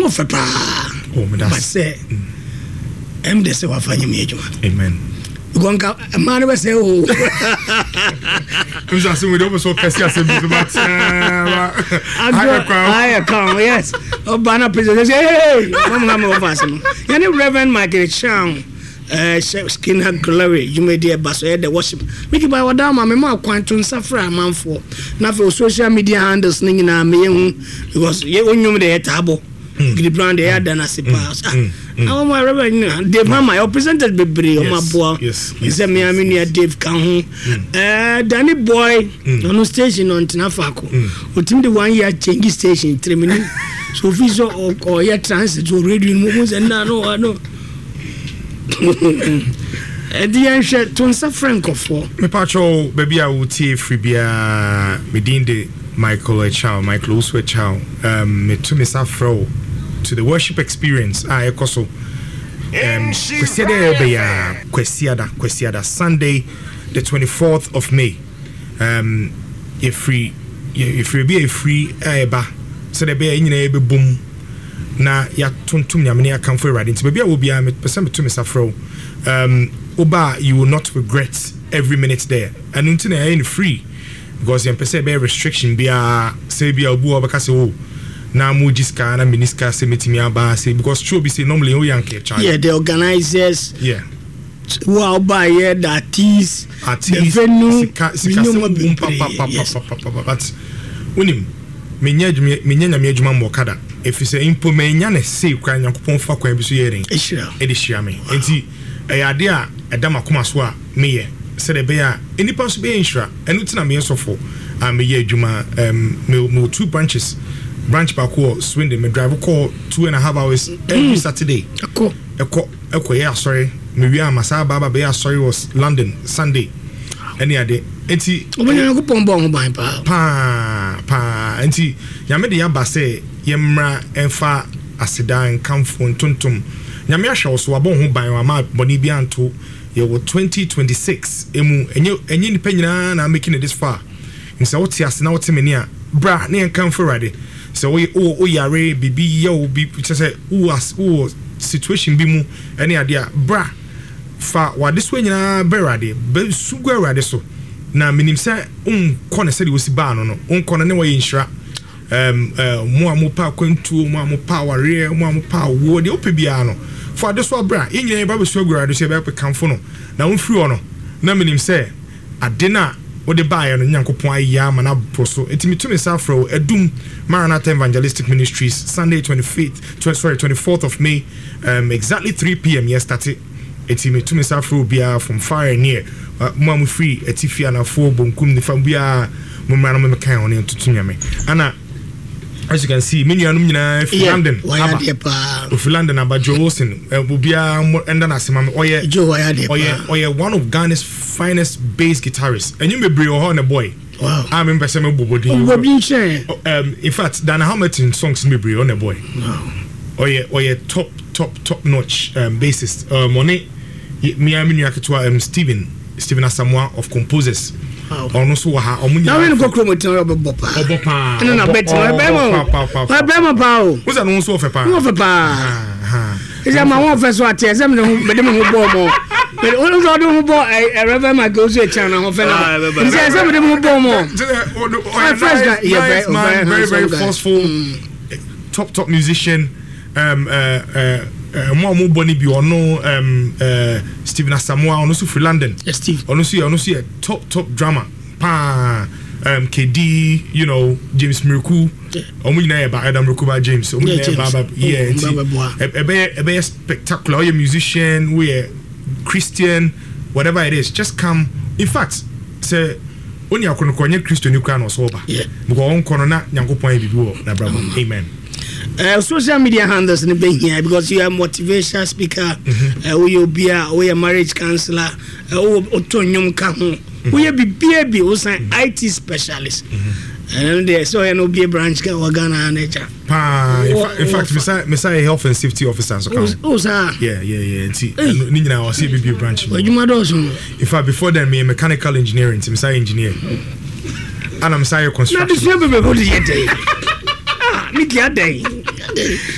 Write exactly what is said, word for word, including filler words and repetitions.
no for pa oh me but say em de se wa fanya me adwuma amen gonka man we say oh I'm just saying we don't so kasi asembi so but I come yes Obana president hey mama mama office no yani Reverend Michael Chang uh Skinner Glory you made the baso the worship make by wada ma me ma kwanto nsafra amanfo na for social media handles ni na me hu because ye onyum de tabo the brand they had na sipa ah my Reverend Dave mama you presented bebre o maboa is me amini Dave kan ho eh Danny boy on station on Tinafako otim the one year change station three minutes so visa or ya transit to radio mo say na no no e di enhwe to nsa frankofo me pacho baby a wutie free bia me din de Michael Chow Michael Uswe Chow um me to me safro to the worship experience a ekoso um kwesiada be ya kwesiada kwesiada Sunday the twenty-fourth of May um you free you free be a free eba so the be nyina be boom na ya tuntum nyamene akamfo rade nti bia wo bia me person to me safro um oba you will not regret every minute there and until na in free because you person be restriction bia say bia obu obaka say oh na mo jiska na miniska say metimi aba say because true be say normally o yanke charge yeah the organizers yeah wow by yeah that is the venue but unim menya menya nyame adwuma mbokada efise impo menya na sei kwa nyankopon fa kwa biso yeren ehira edihia me enti eyade a edama koma so a meye se de be a enipa so be enhira enu tina me sofo a meye adwuma um me two branches branch back ko Swindon me drive call two and a half hours every Saturday eko eko eko yeah sorry me wi amasa baba be sorry was London Sunday any ade enti obanya ko pombo ho ban pa pa pa enti nyame de yaba se yemra enfa asidan kamfo ntontom nyame ahwe so wabon ho ban wa ma boni bi anto ye wo twenty twenty-six emu enye enye ni panyina na making it this far nsa wote ase na wote meni a bra na enkamfo rade so we o o yare bibi ye o bi say o as o situation bi mu ene ade a bra fa wa this way nyina berade be sugu rade so na minim say un kone say wosi ba no no un kone ne wa yinhira um uh mo amu pa kwantu mo amu pa ware mo amu pa wo de opebia no for this one bra yenyina ba be sugu rade so be kamfo no na un free ono na minim say ade na wo de ba ya no nyankopon ayya ma na proso etimi to me safro edum Maranatha Evangelistic Ministries Sunday twenty-fifth sorry twenty-fourth of May um exactly three p m yesterday etimi to me safro bia from far and near mo am free etifia na fo bonkum ni fam bia mo mra no me kan on tutu nyame ana as you can see many anum nyina fi London aba fi London aba Joe Wilson bia enda na sema oye Joe wayade oye oye one of Ghana's finest bass guitarists and you me bring on a boy wow I remember some bobodi um in fact Dan Hamilton songs me bring on a boy wow oye oye top top top notch um bassist um money me am new aketwa um Steven Steven Asamoah of Composers ono so ha omunya na we no kokromotin obopa obopa na na bet na bemo na bemo pa o wo za no so ofepa no ofepa ha ija ma won fe so ate ese me me dem ho bo mo me ono so do ho bo e Reverend Michael so channel ho fe na ise ese me dem ho bo mo very very forceful top top musician um uh uh mo mo boni bi ono um uh Steven Asamoah ono so free London yes Steve ono so ono so top top drama pa um K D you know James Miracle omo nyina e ba Adam Miracle James omo nyina e ba yeah e be e be spectacular you musician we are Christian whatever it is just come in fact say oni akono konye Christian ni kwa no so ba because on kono na nyankopon bibi wo na bravo amen. Uh, social media handles in the here because you are motivational speaker, mm-hmm. uh, we will be a we are marriage counselor, uh, we are we are baby, we are I T specialist, mm-hmm. and there so you know be a branch ka Ghana nature. Pa, in fact, Messiah Messiah health and safety officer so come. Oh sir. Yeah, yeah, yeah. See, ni nyina was see be a branch. What you mad also? In fact, before then, me mechanical engineering, Messiah engineer, and I'm Messiah construction. Not the same people go to yet. Ah, me the day.